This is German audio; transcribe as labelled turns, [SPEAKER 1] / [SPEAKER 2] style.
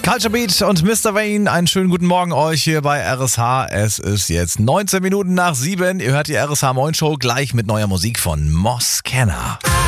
[SPEAKER 1] Culture Beat und Mr. Wayne, einen schönen guten Morgen euch hier bei RSH. Es ist jetzt 19 Minuten nach 7. Ihr hört die RSH Moin Show gleich mit neuer Musik von Moss Kenner.